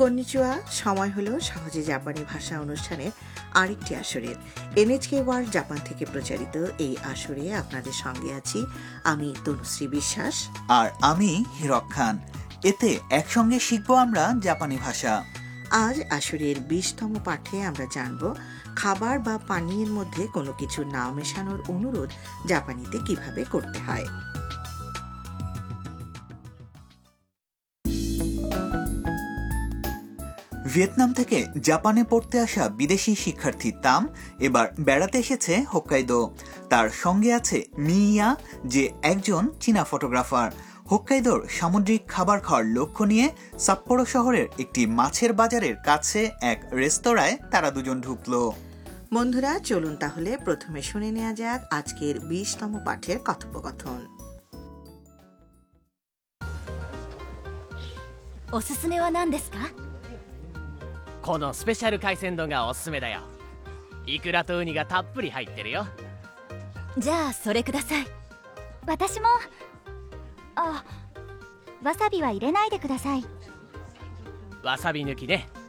Konnichiwa, সময় হলো সহজে জাপানি ভাষা অনুষ্ঠানের আরেকটি আসরের। এনএচকে ওয়ার্ল্ড জাপান থেকে প্রচারিত এই আসরে আপনাদের সঙ্গে আছি আমি তনুশ্রী বিশ্বাস আর আমি হিরক খান। এতে একসঙ্গে শিখবো আমরা জাপানি ভাষা। আজ আসরের 20তম পাঠে আমরা জানব খাবার বা পানীয়ের মধ্যে কোনো কিছু না মেশানোর অনুরোধ জাপানিতে কিভাবে করতে হয়। ভিয়েতনাম থেকে জাপানে পড়তে আসা বিদেশি শিক্ষার্থী তাম এবার বেড়াতে এসেছে হোক্কাইদো। তার সঙ্গে আছে মিয়া, যে একজন চীনা ফটোগ্রাফার। হোক্কাইদোর সামুদ্রিক খাবার খাওয়ার লক্ষ্য নিয়ে সাপ্পোরো শহরের একটি মাছের বাজারের কাছে এক রেস্তোরাঁয় তারা দুজন ঢুকলো। বন্ধুরা, চলুন তাহলে প্রথমে শুনে নেওয়া যাক আজকের 20তম পাঠের কথোপকথন। おすすめは何ですか？ このスペシャル海鮮丼がおすすめだよ。イクラとウニがたっぷり入ってるよ。 じゃあそれください。私も。あ、わさびは入れないでください。 わさび抜きね。